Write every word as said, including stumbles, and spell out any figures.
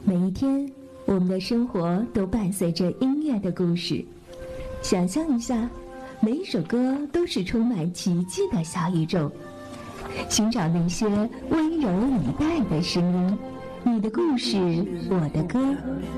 每一天，我们的生活都伴随着音乐的故事。想象一下，每一首歌都是充满奇迹的小宇宙。寻找那些温柔以待的声音，你的故事，我的歌。